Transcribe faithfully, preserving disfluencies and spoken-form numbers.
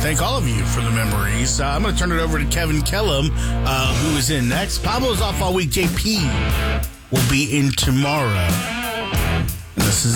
thank all of you for the memories. Uh, I'm going to turn it over to Kevin Kellum, uh, who is in next. Pablo's off all week. J P will be in tomorrow. And this is